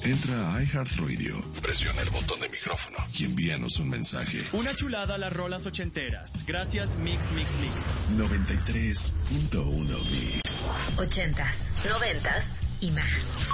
Entra a iHeartRadio, presiona el botón de micrófono y envíanos un mensaje. Una chulada las rolas ochenteras. Gracias Mix Mix Mix. 93.1 Mix. 80s, 90s y más.